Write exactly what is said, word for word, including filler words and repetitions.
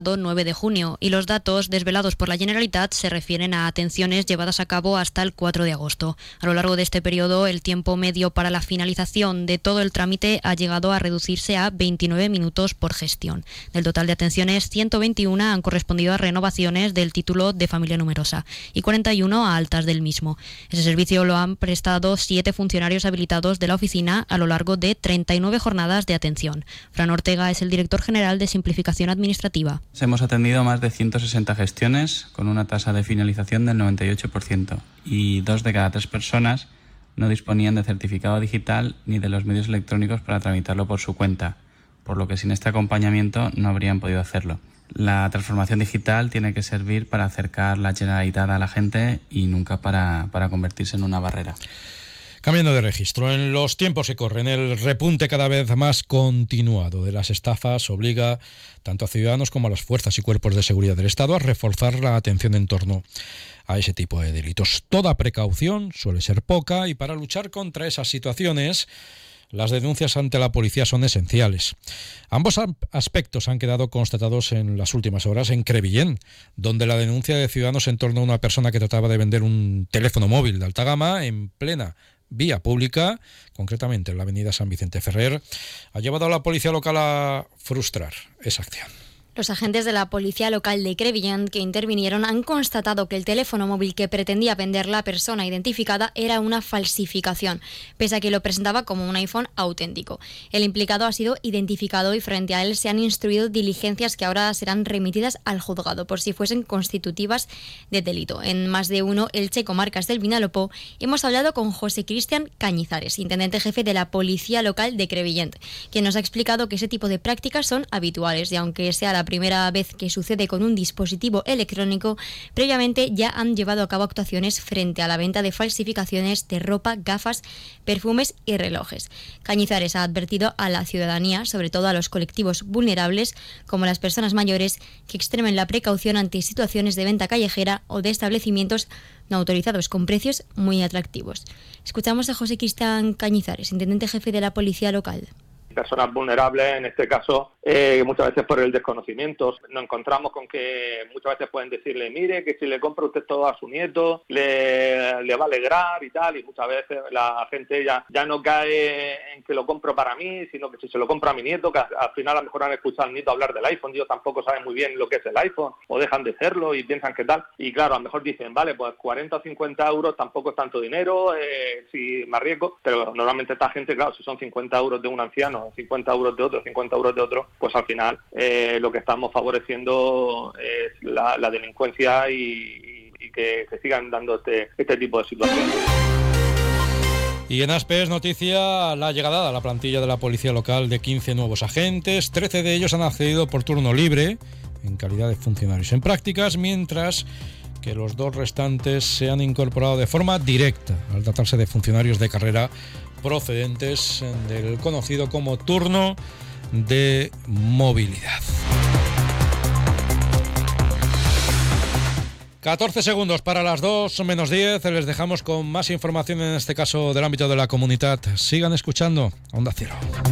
nueve de junio, y los datos desvelados por la Generalitat se refieren a atenciones llevadas a cabo hasta el cuatro de agosto. A lo largo de este periodo, el tiempo medio para la finalización de todo el trámite ha llegado a reducirse a veintinueve minutos por gestión. Del total de atenciones, ciento veintiuno han correspondido a renovaciones del título de familia numerosa y cuarenta y uno a altas del mismo. Ese servicio lo han prestado siete funcionarios habilitados de la oficina a lo largo de treinta y nueve jornadas de atención. Fran Ortega es el director general de Simplificación Administrativa. Hemos atendido más de ciento sesenta gestiones con una tasa de finalización del noventa y ocho por ciento y dos de cada tres personas no disponían de certificado digital ni de los medios electrónicos para tramitarlo por su cuenta, por lo que sin este acompañamiento no habrían podido hacerlo. La transformación digital tiene que servir para acercar la Generalitat a la gente y nunca para, para convertirse en una barrera. Cambiando de registro, en los tiempos que corren, el repunte cada vez más continuado de las estafas obliga tanto a ciudadanos como a las fuerzas y cuerpos de seguridad del Estado a reforzar la atención en torno a ese tipo de delitos. Toda precaución suele ser poca y para luchar contra esas situaciones, las denuncias ante la policía son esenciales. Ambos aspectos han quedado constatados en las últimas horas en Crevillent, donde la denuncia de ciudadanos en torno a una persona que trataba de vender un teléfono móvil de alta gama en plena vía pública, concretamente en la avenida San Vicente Ferrer, ha llevado a la policía local a frustrar esa acción. Los agentes de la policía local de Crevillent que intervinieron han constatado que el teléfono móvil que pretendía vender la persona identificada era una falsificación, pese a que lo presentaba como un iPhone auténtico. El implicado ha sido identificado y frente a él se han instruido diligencias que ahora serán remitidas al juzgado por si fuesen constitutivas de delito. En Más de Uno, Elche, Comarcas del Vinalopó, hemos hablado con José Cristian Cañizares, intendente jefe de la policía local de Crevillent, quien nos ha explicado que ese tipo de prácticas son habituales y aunque sea la La primera vez que sucede con un dispositivo electrónico, previamente ya han llevado a cabo actuaciones frente a la venta de falsificaciones de ropa, gafas, perfumes y relojes. Cañizares ha advertido a la ciudadanía, sobre todo a los colectivos vulnerables, como las personas mayores, que extremen la precaución ante situaciones de venta callejera o de establecimientos no autorizados con precios muy atractivos. Escuchamos a José Cristian Cañizares, intendente jefe de la policía local. Personas vulnerables, en este caso, eh, muchas veces por el desconocimiento. Nos encontramos con que muchas veces pueden decirle, mire, que si le compra usted todo a su nieto, le, le va a alegrar y tal, y muchas veces la gente ya, ya no cae en que lo compro para mí, sino que si se lo compra a mi nieto, que al final a lo mejor han escuchado al nieto hablar del iPhone, ellos tampoco saben muy bien lo que es el iPhone, o dejan de serlo y piensan que tal, y claro, a lo mejor dicen, vale, pues cuarenta o cincuenta euros tampoco es tanto dinero, eh, si me arriesgo, pero normalmente esta gente, claro, si son cincuenta euros de un anciano, cincuenta euros de otro, cincuenta euros de otro, pues al final eh, lo que estamos favoreciendo es la, la delincuencia y, y que se sigan dando este, este tipo de situaciones. Y en Aspe es noticia la llegada a la plantilla de la policía local de quince nuevos agentes, trece de ellos han accedido por turno libre en calidad de funcionarios en prácticas, mientras que los dos restantes se han incorporado de forma directa al tratarse de funcionarios de carrera procedentes del conocido como turno de movilidad. catorce segundos para las dos menos diez. Les dejamos con más información, en este caso del ámbito de la comunidad. Sigan escuchando Onda Cero.